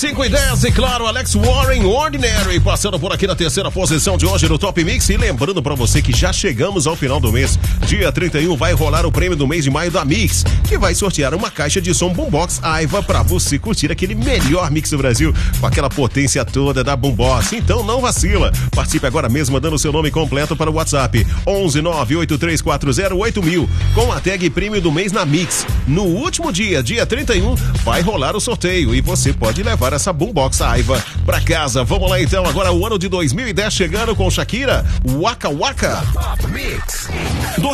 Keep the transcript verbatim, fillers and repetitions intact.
cinco e dez, e claro, Alex Warren, Ordinary, passando por aqui na terceira posição de hoje no Top Mix. E lembrando pra você que já chegamos ao final do mês. Dia trinta e um vai rolar o prêmio do mês de maio da Mix, que vai sortear uma caixa de som Boombox Aiva pra você curtir aquele melhor mix do Brasil, com aquela potência toda da Boombox. Então não vacila. Participe agora mesmo, mandando seu nome completo para o WhatsApp onze nove oito três quatro zero oito mil, com a tag prêmio do mês na Mix. No último dia, dia trinta e um, vai rolar o sorteio e você pode levar essa Boombox Aiva pra casa. Vamos lá então, agora o ano de dois mil e dez chegando com Shakira, Waka Waka. Top Mix.